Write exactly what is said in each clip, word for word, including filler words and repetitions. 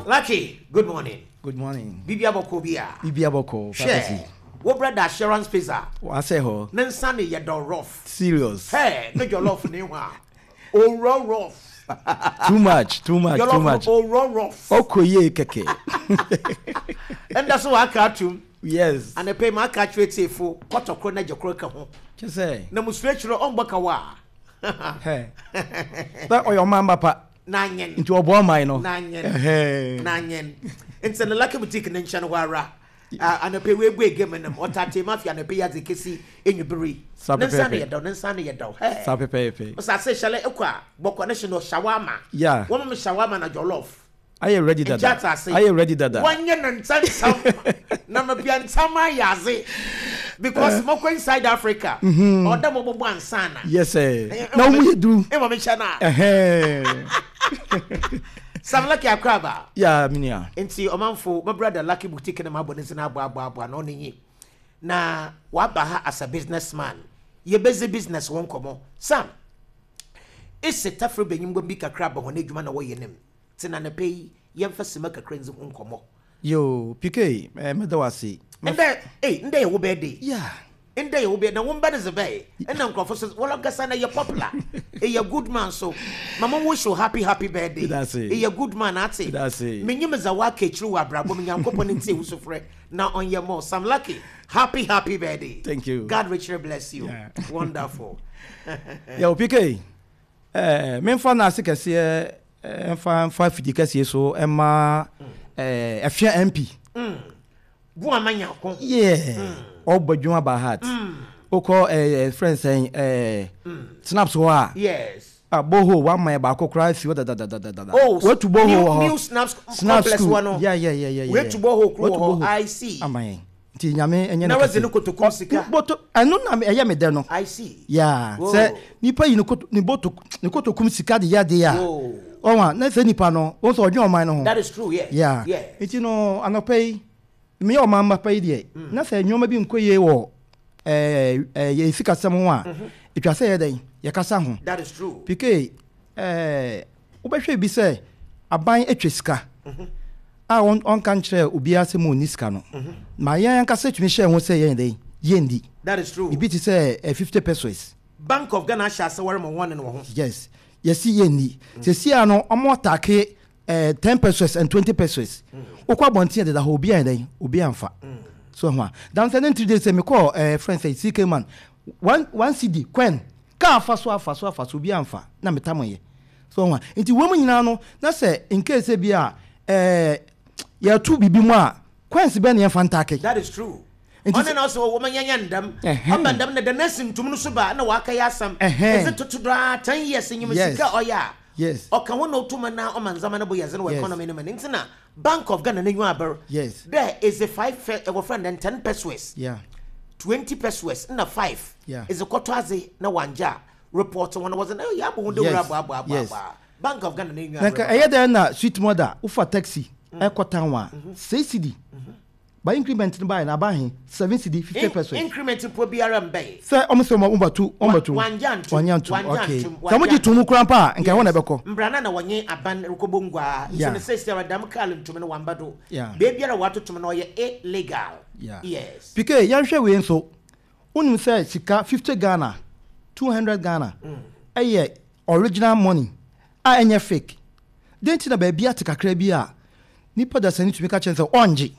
Lucky, good morning. Good morning. Bibia boko bia. Bibia boko. Share. What brother assurance pizza? I say ho. Nensani ya do rough. Serious. Hey, no your love ni wa. Oh raw rough. Too much, too much, your too much. Oh raw rough. Okoye keke. And that's what I catch you. Yes. And I pay my catch rate say for quarter corner your crook ho. Just say. Na muswetch ro on baka wa. Hey. That or your mama pa. Nanyen. Into a boy mine no. Nanyen. Hey. Nanyen. It's an lucky boutique in Chanwara. And a pay we game and what I tell mafia and a pay as a kissy in your berry. Nensani ya do, Nensani ya do. Hey. Sape pepe. But I say shall I equa, Boko national shawarma. Yeah. One of shawarma and your love. Are you ready that? Are you ready that? One year and ten some. Number pian sama yazi. Because Moko inside Africa. Or the mobile one sana. Yes, sir. No, we do. Emma Michana. Hey. Some lucky akraba. Yeah, minia. Enti omanfo my brother Lucky boutique na mabonese na abo abo abo no ni. Na wabaha as a businessman. Ye busy business won komo. Sam. Ese tafre benyim go bi kakra ba ho na adwuma na wo yenem. Tina na pay yemfa sima kakra nzi won komo. Yo, P K, eh me da wase. Nde eh nde ye wo birthday. Yeah. Nde ye wo be na wo mba ze be. And na nkofo so wala gasa na ye popular. Eh ye good man so. Mama wish you happy happy birthday. That's it. Eh ye good man ati. That's it. Menyim za wa kechru wa brabo menyankopon nti wo so frɛ. Na on your more Sam Lucky. Happy happy birthday. Thank you. God richly bless you. Yeah. Wonderful. Yo, P K. Eh, me fa na se kese eh fa fa fidi kese so e ma eh afia M P. Mm. Bu amanya ko. Yeah. Obadwuma ba heart. Oko eh friends saying eh snaps ho a. Yes. Ah boho one my ba kokra fi da da da da da. Oh, what to boho new, new snaps complex one. Yeah yeah yeah yeah yeah. Where to boho kro I see. Amai. Ti nyame enye na wase no kotokum sika. Boto anu na eye me de no. I see. Yeah. Say nipa yi no koto ni boto ni kotokum sika de ya de ya. Oh. Owa na say nipa no, won so odwon man no ho. That is true, yeah. Yeah. Yeah. Iti no anopai me o mama pai de. Na say nyoma bi nkoye wo eh eh ye sika sem ho a. Etwa say ye den ye kasa ho. That is true. P K eh obehwe bi say aban etwa sika. Mhm. Ah on on kan kire obi asem oni sika no. Ma yan kasa tumi share ho say ye den yendi. That is true. Ibi ti say fifty pesos. Bank of Ghana sha say warem one no ho. Yes. Yes yendi. Se sia no omo take eh ten pesos and twenty pesos. Okwa bontia de da ho obi an den obi anfa. So ho. Dan say three days me call eh friend say C K man one one C D Quen ka afa so afa so afa so obi anfa na metamoye. So ho. Nti wo mu nyina no na say in case bi a eh ya tu bibi mu a Quen se be na yefantake. That is true. On and also woman yandam abandam na the nursing to musuba na waka yasam is it to dra ten years in Yumika or ya yes or can one no two man now or man zamana boyas and economy in Manina Bank of Ghana new aber yes there is a five of a friend and ten pesos yeah twenty pesos in a five yeah is a quatraze na wanja report when I was an yeah but yes Bank of Ghana new like I had na sweet mother ufa taxi e kwatan wa six C D by increment in buy na buy him seven C D fifty pesos. Increment po biara mbay. Say omo mo umba two umba two. One yantu. One yantu. Okay. Samu ji tumu krampa nka wona beko. Mbrana na wanye aban rukobongwa. So ne say say dam kal ntumi no wambado. Yeah. Be biara wato tumi no ye illegal. Yeah. Yes. P K yan hwe we nso. Unim say sika fifty Ghana, two hundred Ghana. Eye original money. A enye fake. Den ti na ba bia tikakra bi a. Nipa da sani tumi ka chen say onji.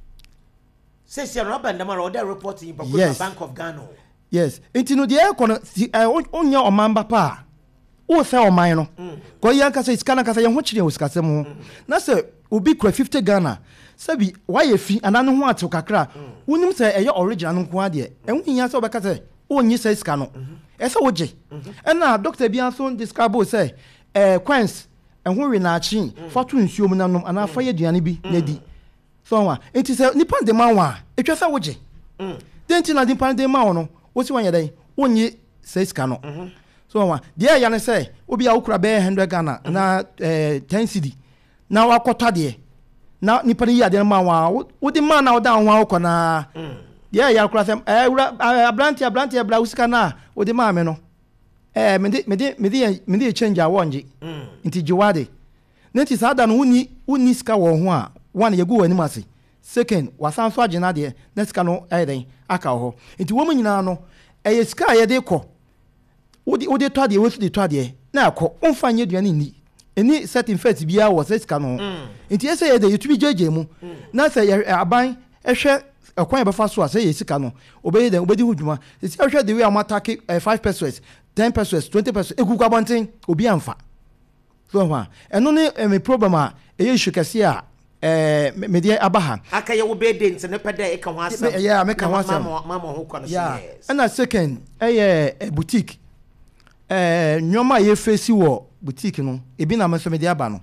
Says you're not band or they're reporting in yes. Bank of Ghana. Yes. Into no the air corner on your mamba pa. O say o mine no. Ko yan ka say scan ka say ho chire o sikasem ho. Na say obi kura fifty Ghana. Sabi why e fi ananu ho ato kakra. Wonim say e original no ko ade. E hu nya say obeka say o nyi say scan no. E say oje. E na doctor bi an so describe say eh Quens e ho we na achi fatu nsuo mu nanom ana fa ye duane bi na di. So wa enti say nipa de man wa etwa sa woje mm den ti na nipa de man no wo si wan ye den wonyi say sika no so wa de ya ne say obi a wokura be one hundred Ghana na eh ten C D na wakota de na nipa de ya de man wa wo de man na wo da ho akona de ya kura say eh abranti abranti abra usika na wo de man me no eh me de me de me de me de change a wonji enti jiwade nti saa da no woni woni sika wɔ ho a one yɛgu wɔ anim ase second wasan so agye na deɛ na sika no ɛyɛ den aka wɔ hɔ nti wɔn mu nyinaa no ɛyɛ sika a yɛde kɔ wode wode tɔ adeɛ wosi de tɔ adeɛ na akɔ ɔmfa nyɛ aduane ni ɛni certain fact biara wɔ sɛ sika no nti ɛsɛ yɛde yɛtumi gyegye mu na sɛ yɛ aban ɛhwɛ ɛkwan yɛbɛfa so a sɛ yɛ sika no obɛyɛ dɛn obɛdi ho dwuma sisi ɛhwɛ de wi a wɔn atake ɛɛ five pesos ten pesos twenty pesos egu kɔ abɔnten obi anfa so hɔ a ɛno ne ɛmɛ problem a ɛyɛ issue kɛseɛ a ɛɛ mɛdeɛ aba ha. aka yɛ wo bɛɛ de nti ne pɛ dɛ ɛka ho asɛm ɛyɛ a mɛka ho asɛm mama mama ho kɔ no so yes ɛna second ɛyɛ boutique ɛɛ nneɛma a yɛfɛsi wɔ boutique no ebi na mɛsɛ mɛdeɛ aba no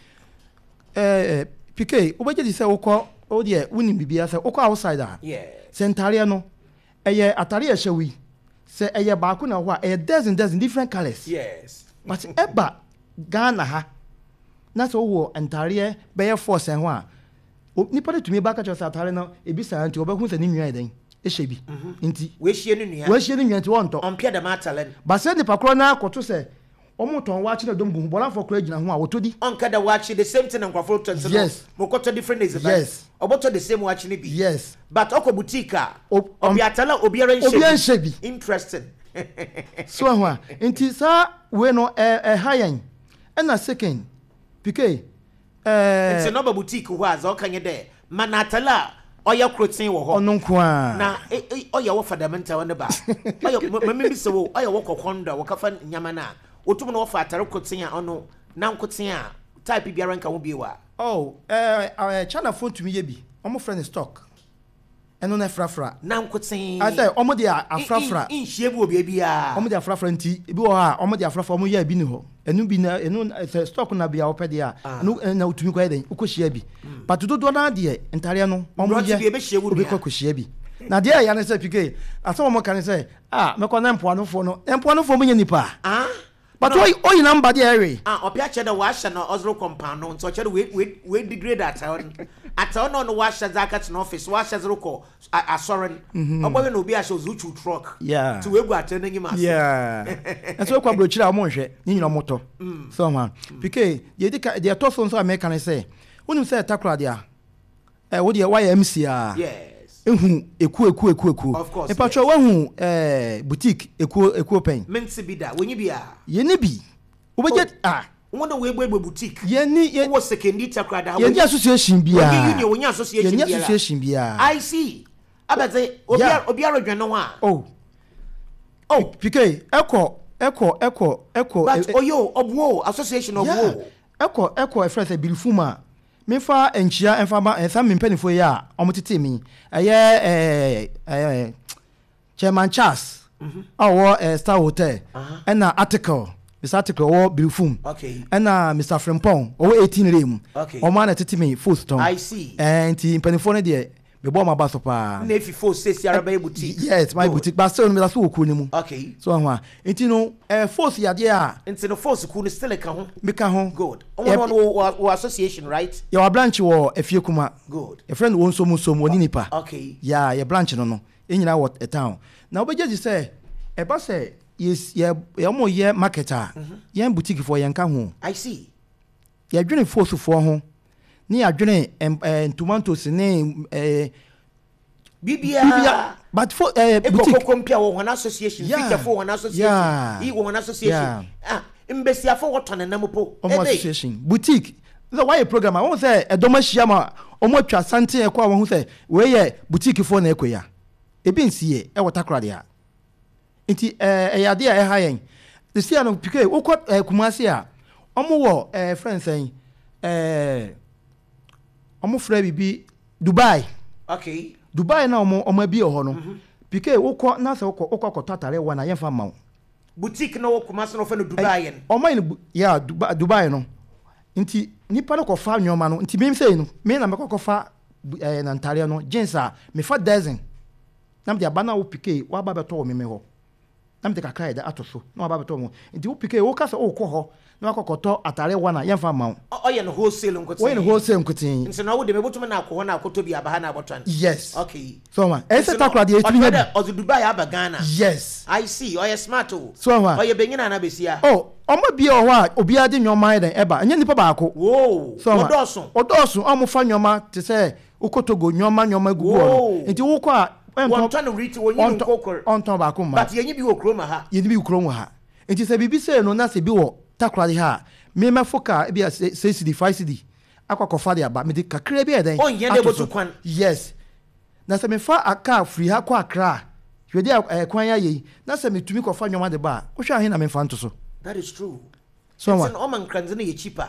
ɛɛ pk wobɛgye di sɛ wokɔ o deɛ wonim bibia sɛ wokɔ outside a sɛ ntareɛ no ɛyɛ atare ɛhyɛ wi sɛ ɛyɛ baako na hɔ a ɛyɛ dozen dozen different colours yes but ɛba Ghana ha na sɛ wowɔ ntareɛ bɛyɛ four sɛn ho a nipa de tumi ba ka kyerɛ sɛ atare no ebi saa nti wɔbɛhu sɛ ne nua yɛ dɛn ɛhyɛ bi nti wɔahyia ne nua wɔahyia ne nua nti wɔntɔ ɔmpɛ dɛm atale no ba sɛ nipa korɔ no akɔto sɛ ɔmo tɔn waakye na dɔm gu bɔlanfoɔ korɔ gyina ho a wɔtɔ di ɔnka da waakye the same thing nkurɔfoɔ tɔ nso yes no mokɔtɔ different days yes ɔbɔtɔ the same waakye no bi yes but ɔkɔ boutique a ɔbi atale a obiara nhyɛ obiara nhyɛ bi interesting so ho a nti saa wei no ɛha yɛn ɛna second pk ɛɛ nti nɔba boutique hɔ a zɛ ɔka nyɛ dɛ mana atale a ɔyɛ kroten wɔ hɔ ɔno nko a na ɔyɛ wɔ fundamental wɔ ne ba ɔyɛ mɛmɛ bi sɛ wo ɔyɛ wɔ kɔkɔndɔ wɔkafa nyama no a otum na wɔfa atare kroten a ɔno na nkoten a type biara nka ho bi wa oh ɛɛ China phone tumi yɛ bi ɔmo frɛ ne stock ɛno na frafra na nkoten asɛ ɔmo de afrafra nhyia bi wɔ baabi a ɔmo de afrafra nti ebi wɔ hɔ a ɔmo de afrafra ɔmo yɛ bi ni hɔ ɛnu bi na ɛnu sɛ stock na bia wɔpɛ de a ɛnu na otumi kɔ yɛ dɛ okɔ hyia bi but dodoɔ na deɛ ntareɛ no ɔmo yɛ obi kɔ kɔ hyia bi na deɛ yɛ ne sɛ pk asɛ ɔmo ka ne sɛ ah mɛkɔ na mpoanofoɔ no mpoanofoɔ mo nyɛ nipa ah but o o yina mba de ɛre ah obi a kyerɛ wa hyɛ no ɔzoro compound no nso kyerɛ we we we degrade ataw ataw no no wa hyɛ zakat no office wa hyɛ zoro kɔ asɔre ɔbɔ no obi a hyɛ ozuchu truck yeah to we gu ataw no nyima yeah ɛso kwa bro kyerɛ a mo nhwɛ ni nyina moto so man pk ye di ka de to so nso America ne sɛ wonim sɛ takra de a eh wo de wa yɛ M C a yes ehu eku eku eku eku e patro wa hu eh boutique eku eku pen mensi bi da wonyi bi a ye ni bi obeje ah won do we gbe boutique ye ni ye wo sekendi takra da ye ni association bia ye ni wonyi association bia ye ni association bia I see abaze obi obi arodwan no a oh oh pk eko eko eko eko but oyo obuo association obuo eko eko e friend say bilfuma me fa enchia enfa ba ensa me mpanifo yi a omotete mi eye eh eh Chairman Charles awo eh Star Hotel na article this article wo bilfum okay na Mister Frimpong wo eighteen rem o ma na tete mi Foston I see eh nti mpanifo no de me bo ma ba so pa na fi fo sesi araba boutique yes my boutique but still me da so okuru ni mu okay so ho nti no eh force yade a nti no force ku no still ka ho me ka ho good on no association right your branch wo afie kuma good your friend won so mu so mu oni nipa okay yeah your branch no no enyina what a town na obeje di say e ba say yes ye ye mo ye marketer ye boutique for ye nka ho I see ye dwene force for ho ni adwene eh tomatoes ne eh bibia but for eh boutique ko kompia wo one association feature for one association e wo one association ah imbesia for what on na mopo association boutique so why a program I won't say e do ma hia ma omo twa sante e ko a wo hu say we ye boutique for na ekoya e bi nsie e wota de a nti eh e yade a e ha yen the see no pike wo ko kumase a omo wo eh friends sen eh omo fra bibi Dubai okay Dubai na omo omo bi ho no pike wo ko na se wo ko wo ko tatare wa na ye fa ma boutique no kumase no fa no Dubai yen omo ni ya Dubai no nti nipa no ko fa nyoma no nti me say no me na me ko fa eh na ntare no jeans a me fa dozen na me aba na wo pike wa ba beto me me ho na me kakra da atoso na ba beto mo nti wo pike wo kasa wo kɔ hɔ na akɔkɔtɔ atare wana yɛmfa ma wo ɔyɛ no wholesale nkotin wo yɛ no wholesale nkotin nti na wo de me botum na akɔ hɔ na akɔtɔ bi abaha na abɔtɔn yes okay so ma ɛsɛ takra de etimi nya ɔde Dubai aba Ghana yes I see ɔyɛ smart o so ma ɔyɛ benyina na besia oh ɔmo bia hɔ a obi ade nyɔma den eba nya nipa baako wo ɔdɔso ɔdɔso ɔmo fa nyɔma te sɛ ukotogo nyɔma nyɔma gugu ɔno nti wo kɔ a wɔntɔ no riti wɔnyi nkokor ɔntɔ baako ma but yenyi bi wɔ kroma ha yenyi bi wɔ kroma ha nti sɛ bibi sɛ no na sɛ bi wɔ takra de ha me ma foka bi a six C D five C D akɔkɔfa de aba me de kakra bi ɛdɛn oh yende botu kwan yes na sɛ me fa aka free ha kɔ akra hwede a kwan ya yi na sɛ me tumi kɔfa nyɔma de ba wo hwɛ ahe na me fa nto so that is true so ma o man kranze na ye cheaper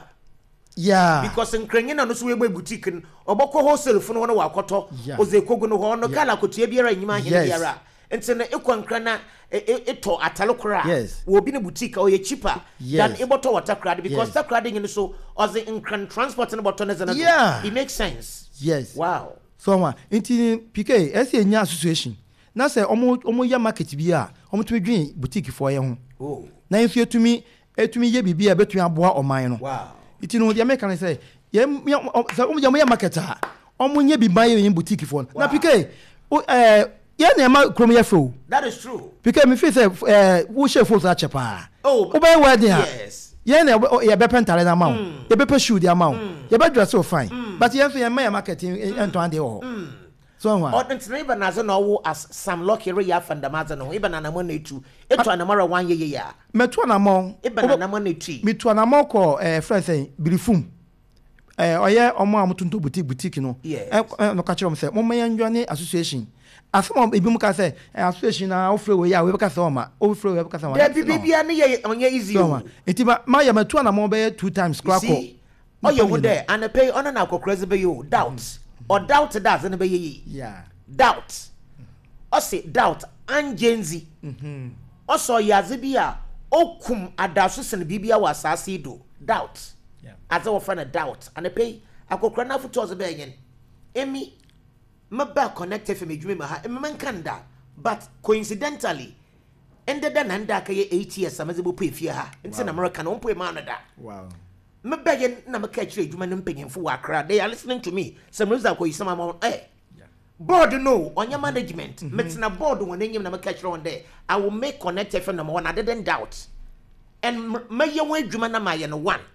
yeah because nkranyi na no so we buy boutique no obokɔ wholesale fo no no wakɔtɔ oze kogu no ho no kala kotua biara nyima he biara nti na ekɔ nkra na eto atalokora wo bi ne boutique o ye cheaper than eboto water crowd because that crowd in so oze nkran transport no boto ne zana it makes sense yes wow so ma nti P K ese nya association na sɛ omo omo ya market bi a omo tumi dwen boutique fo ye ho oh na nso etumi etumi ye bibia betumi aboa oman no wow iti no dia make kan say ye omo ya market a omo nye bi ban ye boutique fo na P K eh ye na ma krom ye fo that is true P K me feel say eh wo share fo sa chepa oh wo buy wedding yes ye na ye be pentare na ma ye be pe shoe dia ma ye be dress so fine but ye so ye ma marketing ento ande ho so one or ntina iba na ze na wo as Sam Lucky re ya fandamaza no iba na na mo na etu etu anamara one ye ye ya metu anamon iba na na mo na etu metu anamon ko eh friend say birifum eh oye omo amutunto boutique boutique no eh no ka kire mo say mo man ndwane association asem ebi mu ka say association na ofre we ya we be ka say o ma ofre we be ka say ma de bibia ne ye onye easy o entiba ma ya metu anamon be two times krako oye wo there and pay on na akokra ze be yo doubt or doubt that in the bay yeah doubt or say doubt and genzi mhm also yazibia okum adaso sen bibia wa asase do doubt yeah as our friend a doubt and pay akokra na foto ze be yen emi maba connect fm edwuma ha emman kanda but coincidentally ended da nanda ka ye eight years amazebo po efie ha nti na america no po e ma no da wow me begin na me catch edwuma no mpanyemfo wa akra they are listening to me some reason ko yisama ma eh board no on your management mm-hmm. Metina board when enyim na me catch on there I will make connect F M number one I didn't doubt and me ye wan edwuma na ma ye no one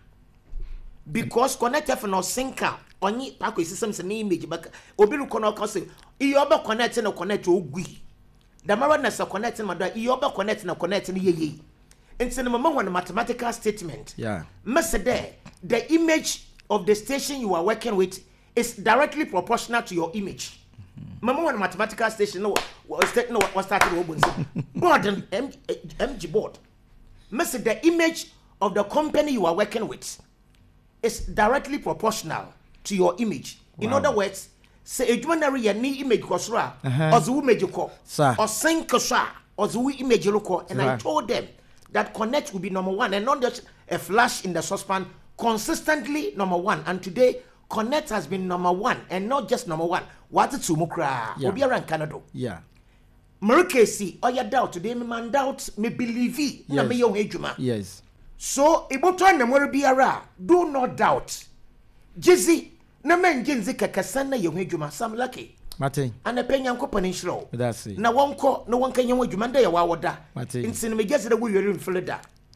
because connect F M no sinka onyi pako system se na image back obi ru kono ka say iyo oba connect na connect ogui da mara na se connect na do iyo oba connect na connect na ye ye. Instead of a mathematical statement, yeah, there, the image of the station you are working with is directly proportional to your image. Mama mm-hmm. one mathematical station no was no was started board M G board. Mister the image of the company you are working with is directly proportional to your image. Wow. In other words, say a human ni image kosra or the image ko or sing kosra or the image loko and I told them that connect will be number one and not just a flash in the saucepan, consistently number one. And today, connect has been number one and not just number one. What it's Mukra, will be around Canada. Yeah. Merkesi, or your doubt today, me man doubt, me believe it. Yes. Yes. So, if you want be around, do not doubt. Jizzy, na men jinzi kakasana yung hejuma, Sam Lucky. Martin. And a penny uncle peninsula. That's it. Na one call, no one can you demand ya wawada. Martin. In cinema, guess the way you're in Florida.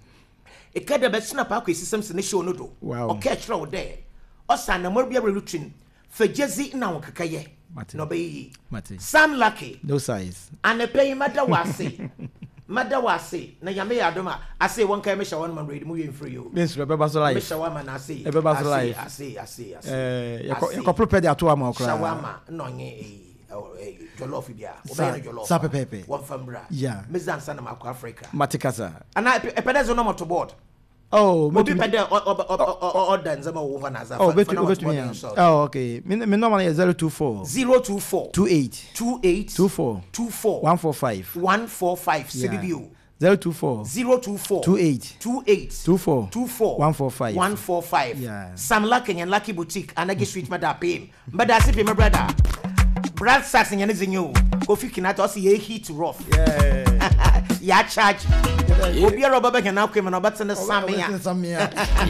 A cada best snap out with systems in the show no do. Wow. Or catch road there. Or son, a more be a routine for Jazzy now, Kakaye. Martin. No be Martin. Sam Lucky. No size. And a pay madawasi. Madawasi. Na yame adoma. I say one can measure one man read moving for you. Miss Rebecca Life. Measure one man I see. Rebecca Life. I see, I see, I see. Eh, you couple pedi atu ama okra. Shawama, no nye. Jollof bia obey jollof sa pepepe one fambra yeah mezan sana mako Africa matikasa and I pedezo no motor board oh mo bi pede order nzama over na za oh betu betu me oh okay me me normally is zero two four zero two four two eight two eight two four two four one four five one four five C B B zero two four zero two four two eight two eight two four two four one four five one four five yeah Sam Lucky and Lucky Boutique and I get sweet mother pay but that's it my brother Brad Saxon and is in you. Kofi Kinato, see a heat rough. Yeah. ya charge obiara obaba hena akwem na obate ne samia